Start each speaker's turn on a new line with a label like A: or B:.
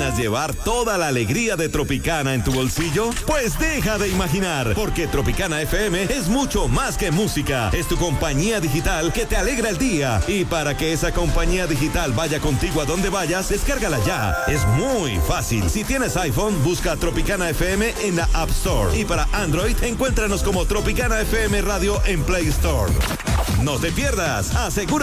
A: imaginas llevar toda la alegría de Tropicana en tu bolsillo? Pues deja de imaginar, porque Tropicana FM es mucho más que música. Es tu compañía digital que te alegra el día. Y para que esa compañía digital vaya contigo a donde vayas, descárgala ya. Es muy fácil. Si tienes iPhone, busca Tropicana FM en la App Store. Y para Android, encuéntranos como Tropicana FM Radio en Play Store. No te pierdas. Asegura